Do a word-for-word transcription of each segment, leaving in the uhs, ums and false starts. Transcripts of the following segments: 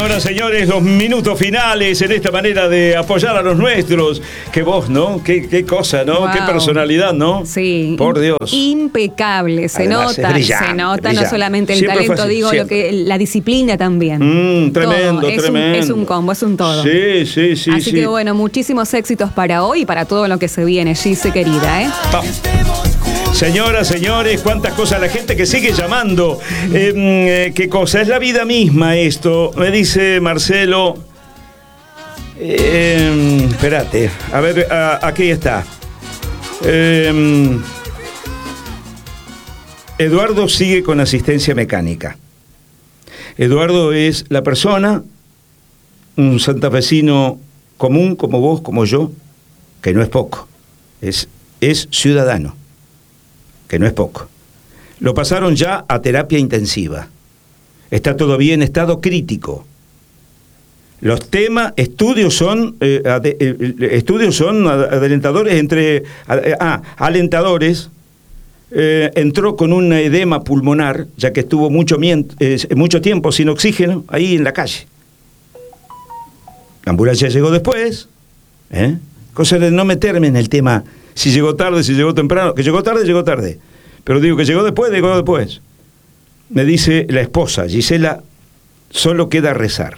Señoras, señores, los minutos finales en esta manera de apoyar a los nuestros. Qué voz, ¿no? Qué, qué cosa, ¿no? Wow. Qué personalidad, ¿no? Sí. Por Dios. Impecable. Se Además, nota, es brillante, se nota brillante. no solamente el Siempre talento, fue así, digo, lo siempre. que la disciplina también. Mm, tremendo, Todo. Es tremendo. Un, es un combo, es un todo. Sí, sí, sí. Así sí. que bueno, muchísimos éxitos para hoy y para todo lo que se viene, Gise querida, ¿eh? Pa. Señoras, señores, cuántas cosas, la gente que sigue llamando. Eh, eh, qué cosa, es la vida misma esto. Me dice Marcelo. Eh, espérate, a ver, a, aquí está. Eh, Eduardo sigue con asistencia mecánica. Eduardo es la persona, un santafesino común como vos, como yo, que no es poco, es, es ciudadano, que no es poco. Lo pasaron ya a terapia intensiva. Está todavía en estado crítico. Los temas, estudios son, eh, ade, eh, estudios son adelantadores entre, ah, alentadores. Eh, entró con un edema pulmonar, ya que estuvo mucho, eh, mucho tiempo sin oxígeno ahí en la calle. La ambulancia llegó después, ¿eh? Cosa de no meterme en el tema si llegó tarde, si llegó temprano. Que llegó tarde, llegó tarde. Pero digo que llegó después, llegó después. Me dice la esposa, Gisela, solo queda rezar.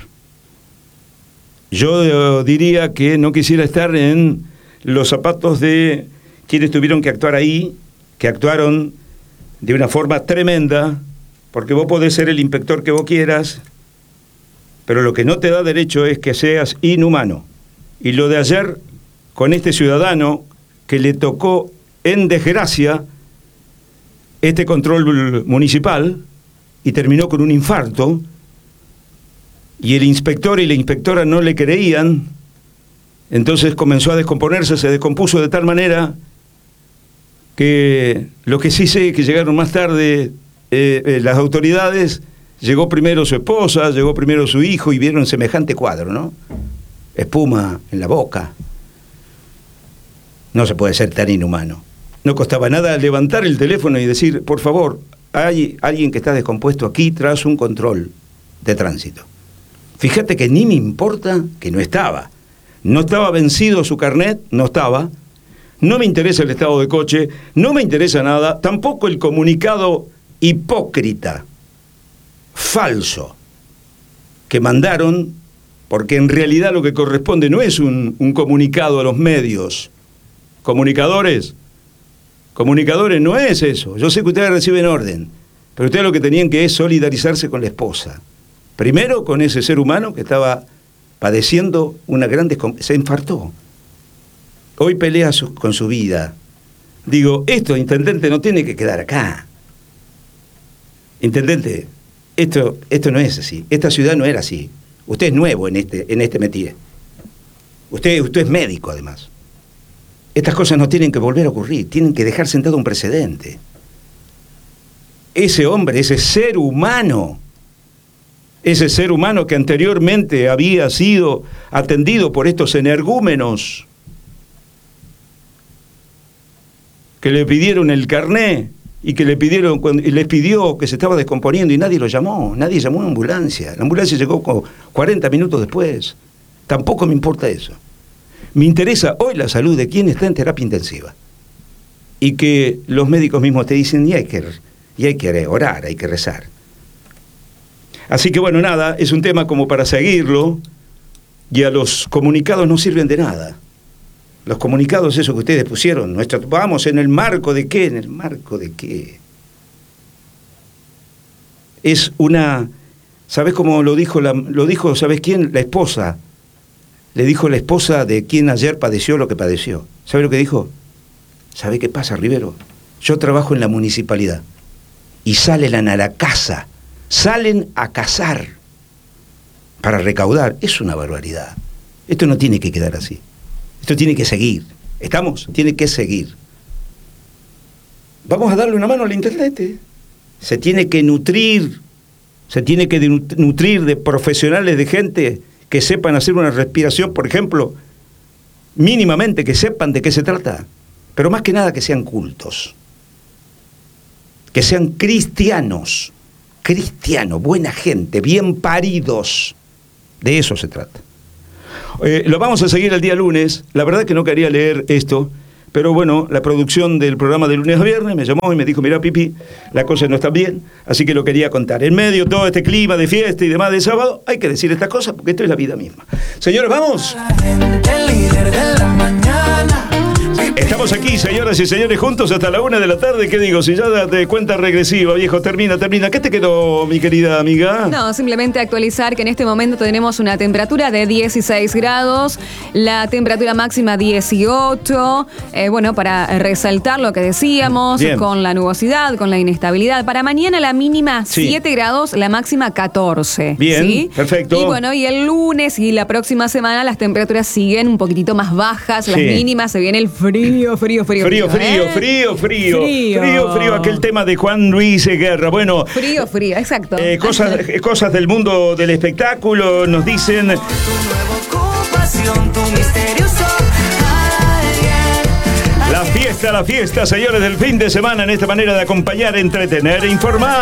Yo eh, diría que no quisiera estar en los zapatos de quienes tuvieron que actuar ahí, que actuaron de una forma tremenda, porque vos podés ser el inspector que vos quieras, pero lo que no te da derecho es que seas inhumano. Y lo de ayer, con este ciudadano que le tocó en desgracia este control municipal y terminó con un infarto, y el inspector y la inspectora no le creían, entonces comenzó a descomponerse, se descompuso de tal manera que lo que sí sé es que llegaron más tarde eh, eh, las autoridades, llegó primero su esposa, llegó primero su hijo y vieron semejante cuadro, ¿no? Espuma en la boca. No se puede ser tan inhumano. No costaba nada levantar el teléfono y decir, por favor, hay alguien que está descompuesto aquí tras un control de tránsito. Fíjate que ni me importa que no estaba. No estaba vencido su carnet, no estaba. No me interesa el estado de coche, no me interesa nada, tampoco el comunicado hipócrita, falso, que mandaron, porque en realidad lo que corresponde no es un, un comunicado a los medios. Comunicadores, comunicadores no es eso. Yo sé que ustedes reciben orden, pero ustedes lo que tenían que es solidarizarse con la esposa. Primero con ese ser humano que estaba padeciendo una gran descom- se infartó. Hoy pelea su, con su vida. Digo, esto, intendente, no tiene que quedar acá. Intendente, esto, esto no es así. Esta ciudad no era así. Usted es nuevo en este, en este métier. Usted, usted es médico, además. Estas cosas no tienen que volver a ocurrir. Tienen que dejar sentado un precedente. Ese hombre, ese ser humano, ese ser humano que anteriormente había sido atendido por estos energúmenos, que le pidieron el carné y que le pidieron, y les pidió que se estaba descomponiendo y nadie lo llamó, nadie llamó a una ambulancia. La ambulancia llegó como cuarenta minutos después. Tampoco me importa eso. Me interesa hoy la salud de quien está en terapia intensiva. Y que los médicos mismos te dicen, y hay que, y hay que orar, hay que rezar. Así que bueno, nada, es un tema como para seguirlo, y a los comunicados no sirven de nada. Los comunicados, eso que ustedes pusieron, nuestra, vamos, ¿en el marco de qué? ¿En el marco de qué? Es una, ¿sabés cómo lo dijo, la, lo dijo, ¿sabés quién? La esposa. Le dijo la esposa de quien ayer padeció lo que padeció. ¿Sabe lo que dijo? ¿Sabe qué pasa, Rivero? Yo trabajo en la municipalidad y salen a la casa, salen a cazar para recaudar. Es una barbaridad. Esto no tiene que quedar así. Esto tiene que seguir. ¿Estamos? Tiene que seguir. Vamos a darle una mano al intendente. Se tiene que nutrir, se tiene que nutrir de profesionales, de gente que sepan hacer una respiración, por ejemplo, mínimamente, que sepan de qué se trata. Pero más que nada que sean cultos. Que sean cristianos. Cristianos, buena gente, bien paridos. De eso se trata. Eh, lo vamos a seguir el día lunes. La verdad que no quería leer esto, pero bueno, la producción del programa de lunes a viernes me llamó y me dijo, mira, Pipi, la cosa no está bien, así que lo quería contar. En medio de todo este clima de fiesta y demás de sábado, hay que decir estas cosas porque esto es la vida misma. Señores, ¿vamos? El líder de la mañana. Estamos aquí, señoras y señores, juntos hasta la una de la tarde. ¿Qué digo? Si ya te cuenta regresiva, viejo, termina, termina. ¿Qué te quedó, mi querida amiga? No, simplemente actualizar que en este momento tenemos una temperatura de dieciséis grados, la temperatura máxima dieciocho. Eh, bueno, para resaltar lo que decíamos, Bien. con la nubosidad, con la inestabilidad. Para mañana la mínima Sí. siete grados, la máxima catorce. Bien, ¿sí? perfecto. Y bueno, y el lunes y la próxima semana las temperaturas siguen un poquitito más bajas, las Sí. mínimas, se viene el frío. Frío, frío, frío. Frío, frío, ¿eh? frío, frío. Frío. Frío, frío, aquel tema de Juan Luis Guerra. Bueno, Frío, frío, exacto. eh, cosas, eh, cosas del mundo del espectáculo nos dicen. Tu nueva ocupación, tu misterioso alguien. La fiesta, la fiesta, señores, del fin de semana en esta manera de acompañar, entretener e informar.